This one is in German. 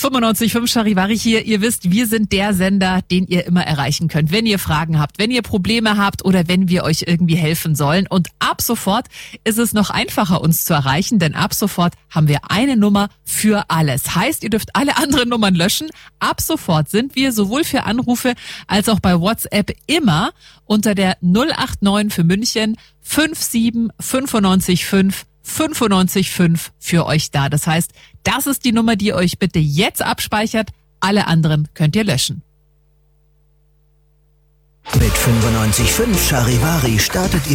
95.5 Charivari hier. Ihr wisst, wir sind der Sender, den ihr immer erreichen könnt, wenn ihr Fragen habt, wenn ihr Probleme habt oder wenn wir euch irgendwie helfen sollen. Und ab sofort ist es noch einfacher, uns zu erreichen, denn ab sofort haben wir eine Nummer für alles. Heißt, ihr dürft alle anderen Nummern löschen. Ab sofort sind wir sowohl für Anrufe als auch bei WhatsApp immer unter der 089 für München 57 95 5 95.5 für euch da. Das heißt, das ist die Nummer, die ihr euch bitte jetzt abspeichert. Alle anderen könnt ihr löschen. Mit 95.5 Charivari startet ihr